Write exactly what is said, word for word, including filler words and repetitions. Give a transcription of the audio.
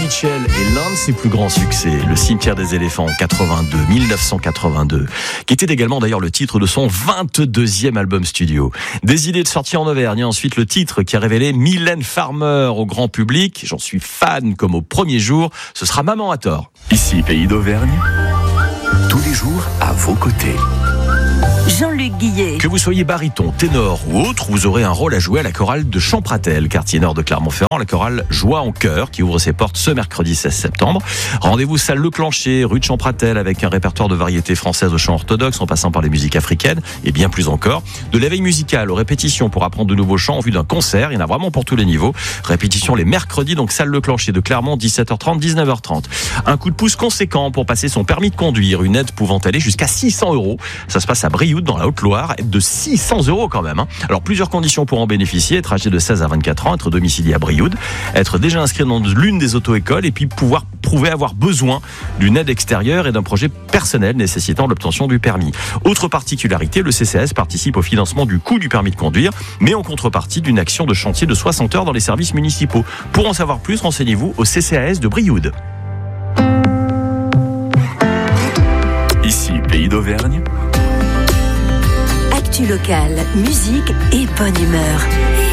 Mitchell et l'un de ses plus grands succès, Le Cimetière des éléphants en quatre-vingt-deux, mille neuf cent quatre-vingt-deux, qui était également d'ailleurs le titre de son vingt-deuxième album studio. Des idées de sortie en Auvergne et ensuite le titre qui a révélé Mylène Farmer au grand public. J'en suis fan comme au premier jour, ce sera Maman à tort. Ici, Pays d'Auvergne, tous les jours à vos côtés. Jean-Luc Guillet. Que vous soyez baryton, ténor ou autre, vous aurez un rôle à jouer à la chorale de Champratel, quartier nord de Clermont-Ferrand, la chorale Joie en chœur qui ouvre ses portes ce mercredi seize septembre. Rendez-vous salle Le Clancher, rue de Champratel, avec un répertoire de variétés françaises au chant orthodoxe en passant par les musiques africaines et bien plus encore. De l'éveil musical aux répétitions pour apprendre de nouveaux chants en vue d'un concert, il y en a vraiment pour tous les niveaux. Répétition les mercredis, donc salle Le Clancher de Clermont, dix-sept heures trente, dix-neuf heures trente. Un coup de pouce conséquent pour passer son permis de conduire, une aide pouvant aller jusqu'à six cents euros. Ça se passe à Brioude dans la Haute-Loire, aide de six cents euros quand même. Hein. Alors plusieurs conditions pour en bénéficier, être âgé de seize à vingt-quatre ans, être domicilié à Brioude, être déjà inscrit dans l'une des auto-écoles et puis pouvoir prouver avoir besoin d'une aide extérieure et d'un projet personnel nécessitant l'obtention du permis. Autre particularité, le C C A S participe au financement du coût du permis de conduire, mais en contrepartie d'une action de chantier de soixante heures dans les services municipaux. Pour en savoir plus, renseignez-vous au C C A S de Brioude. Ici, Pays d'Auvergne. Actu locale, musique et bonne humeur.